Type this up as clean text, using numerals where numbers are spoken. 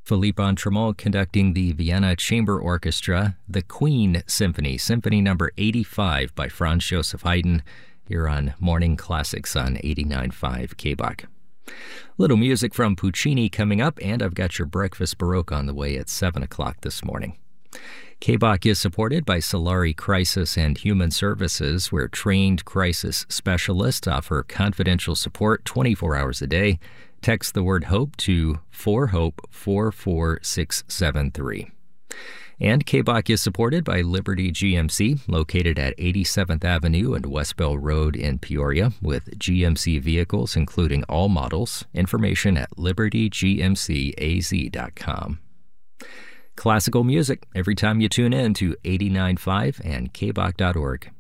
Philippe Entremont conducting the Vienna Chamber Orchestra, the Queen Symphony, Symphony number 85 by Franz Joseph Haydn, here on Morning Classics on 89.5 KBOK. Little music from Puccini coming up, and I've got your Breakfast Baroque on the way at 7 o'clock this morning. KBOK is supported by Solari Crisis and Human Services, where trained crisis specialists offer confidential support 24 hours a day. Text the word HOPE to 4HOPE 44673. And KBOK is supported by Liberty GMC, located at 87th Avenue and West Bell Road in Peoria, with GMC vehicles including all models. Information at libertygmcaz.com. Classical music every time you tune in to 89.5 and kbok.org.